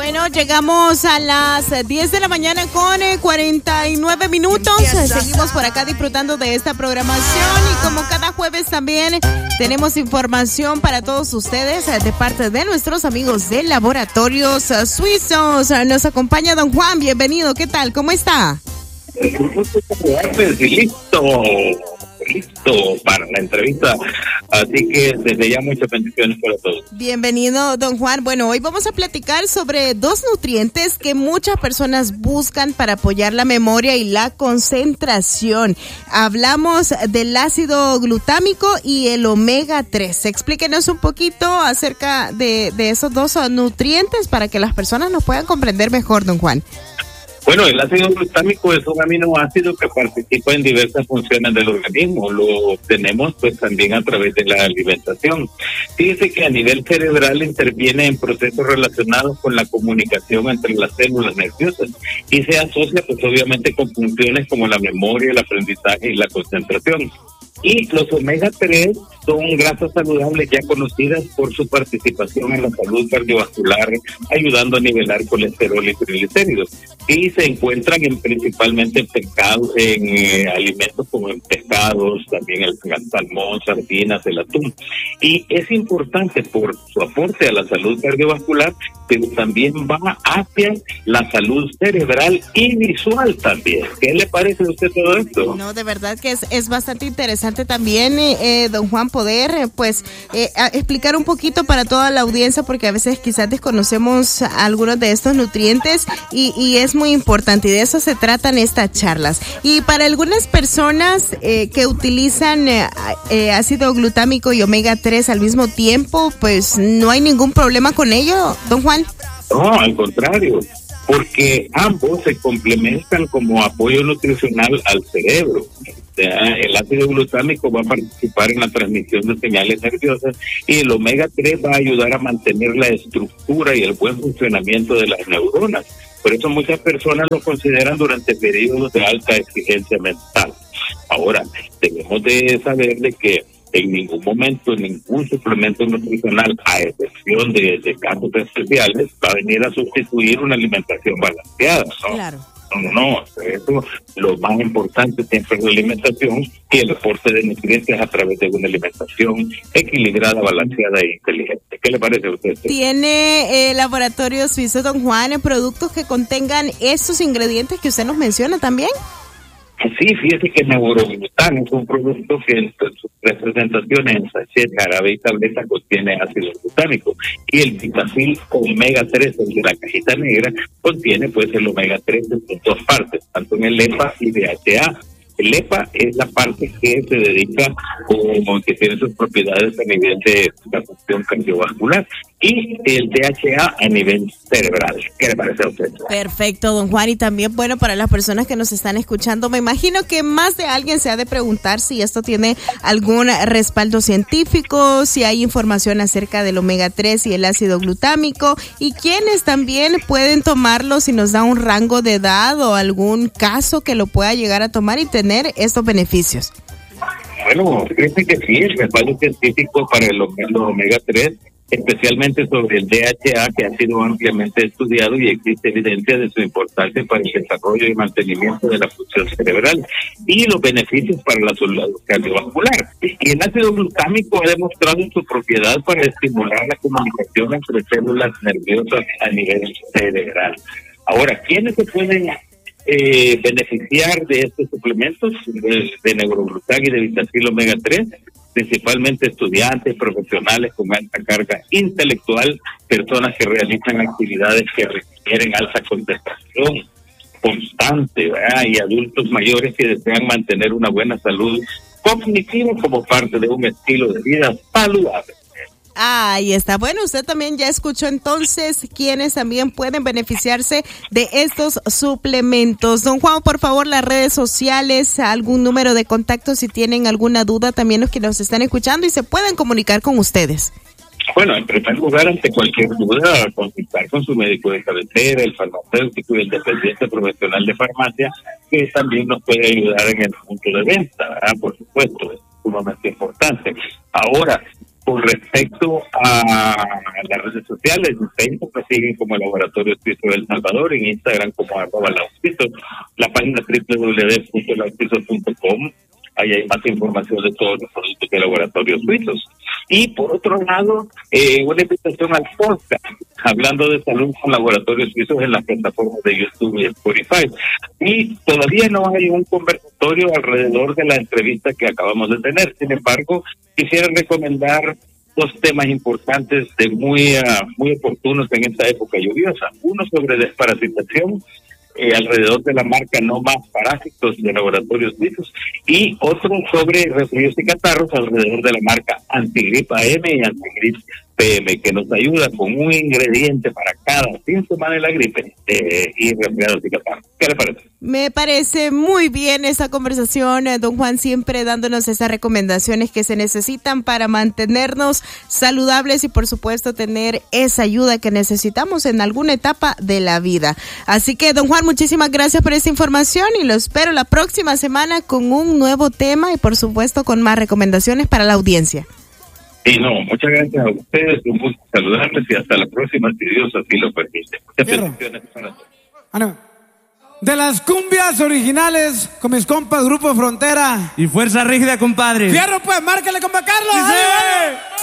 Bueno, llegamos a las 10 de la mañana con 49 minutos. Seguimos por acá disfrutando de esta programación y como cada jueves también tenemos información para todos ustedes de parte de nuestros amigos de Laboratorios Suizos. Nos acompaña don Juan, bienvenido, ¿qué tal? ¿Cómo está? Listo para la entrevista, así que desde ya muchas bendiciones para todos. Bienvenido, don Juan. Bueno, hoy vamos a platicar sobre dos nutrientes que muchas personas buscan para apoyar la memoria y la concentración. Hablamos del ácido glutámico y el omega 3. Explíquenos un poquito acerca de esos dos nutrientes para que las personas nos puedan comprender mejor, don Juan. Bueno, el ácido glutámico es un aminoácido que participa en diversas funciones del organismo. Lo obtenemos pues también a través de la alimentación. Fíjese que a nivel cerebral interviene en procesos relacionados con la comunicación entre las células nerviosas y se asocia pues obviamente con funciones como la memoria, el aprendizaje y la concentración. Y los omega 3 son grasas saludables ya conocidas por su participación en la salud cardiovascular, ayudando a nivelar colesterol y triglicéridos. Y se encuentran principalmente en pescados, en alimentos como en pescados, también el salmón, sardinas, el atún. Y es importante por su aporte a la salud cardiovascular, pero también va hacia la salud cerebral y visual también. ¿Qué le parece a usted todo esto? No, de verdad que es bastante interesante también, don Juan, poder explicar un poquito para toda la audiencia, porque a veces quizás desconocemos algunos de estos nutrientes y es muy importante, y de eso se tratan estas charlas. Y para algunas personas que utilizan ácido glutámico y omega 3 al mismo tiempo, pues no hay ningún problema con ello, don Juan. No, al contrario, porque ambos se complementan como apoyo nutricional al cerebro. El ácido glutámico va a participar en la transmisión de señales nerviosas y el omega 3 va a ayudar a mantener la estructura y el buen funcionamiento de las neuronas. Por eso muchas personas lo consideran durante periodos de alta exigencia mental. Ahora, debemos de saber de que en ningún momento ningún suplemento nutricional, a excepción de casos especiales, va a venir a sustituir una alimentación balanceada, ¿no? Claro. No, eso lo más importante siempre es la alimentación y el aporte de nutrientes a través de una alimentación equilibrada, balanceada e inteligente. ¿Qué le parece a usted? ¿Tiene Laboratorio Suizo, don Juan, productos que contengan esos ingredientes que usted nos menciona también? Sí, fíjese que el neuroglután es un producto que en sus presentaciones en sachet, jarabe y tableta contiene ácido glutámico, y el Vitafil omega 3, el de la cajita negra, contiene pues el omega 3 en dos partes, tanto en el EPA y DHA. El EPA es la parte que se dedica como que tiene sus propiedades a nivel de la función cardiovascular y el DHA a nivel cerebral. ¿Qué le parece a usted? Perfecto, don Juan. Y también, bueno, para las personas que nos están escuchando, me imagino que más de alguien se ha de preguntar si esto tiene algún respaldo científico, si hay información acerca del omega 3 y el ácido glutámico, y quiénes también pueden tomarlo, si nos da un rango de edad o algún caso que lo pueda llegar a tomar y tener estos beneficios. Bueno, fíjate que sí, el respaldo científico para el omega 3, especialmente sobre el DHA, que ha sido ampliamente estudiado y existe evidencia de su importancia para el desarrollo y mantenimiento de la función cerebral y los beneficios para la salud cardiovascular. Y el ácido glutámico ha demostrado su propiedad para estimular la comunicación entre células nerviosas a nivel cerebral. Ahora, ¿quiénes se pueden beneficiar de estos suplementos de neuroglután y de Vitafil omega 3? Principalmente estudiantes, profesionales con alta carga intelectual, personas que realizan actividades que requieren alta concentración constante, ¿verdad? Y adultos mayores que desean mantener una buena salud cognitiva como parte de un estilo de vida saludable. Ahí está. Bueno, usted también ya escuchó entonces quiénes también pueden beneficiarse de estos suplementos. Don Juan, por favor, las redes sociales, algún número de contacto si tienen alguna duda, también los que nos están escuchando y se pueden comunicar con ustedes. Bueno, en primer lugar, ante cualquier duda, consultar con su médico de cabecera, el farmacéutico y el dependiente profesional de farmacia, que también nos puede ayudar en el punto de venta, ¿verdad? Por supuesto, es sumamente importante. Ahora, Con respecto a las redes sociales, en Facebook me siguen como Laboratorio Suizo de El Salvador, en Instagram como @lausuizo, la página www.lausuizo.com. Ahí hay más información de todos los productos de Laboratorios Suizos. Y por otro lado, una invitación al podcast, hablando de salud con Laboratorios Suizos en las plataformas de YouTube y Spotify. Y todavía no hay un conversatorio alrededor de la entrevista que acabamos de tener. Sin embargo, quisiera recomendar dos temas importantes muy oportunos en esta época lluviosa. Uno sobre desparasitación, alrededor de la marca No Más Parásitos de Laboratorios Suizos, y otro sobre resfríos y catarros alrededor de la marca Antigrip AM y Antigrip PM, que nos ayuda con un ingrediente para cada síntoma de la gripe y resfriados y catarros. ¿Qué le parece? Me parece muy bien esa conversación, don Juan, siempre dándonos esas recomendaciones que se necesitan para mantenernos saludables y por supuesto tener esa ayuda que necesitamos en alguna etapa de la vida. Así que, don Juan, muchísimas gracias por esta información y lo espero la próxima semana con un nuevo tema y por supuesto con más recomendaciones para la audiencia. Y no, muchas gracias a ustedes, un gusto saludarles y hasta la próxima, si Dios así lo permite. Muchas bendiciones para todos. De las cumbias originales con mis compas Grupo Frontera y Fuerza Rígida, compadre. Fierro, pues, márquele, compa Carlos. ¡Sí!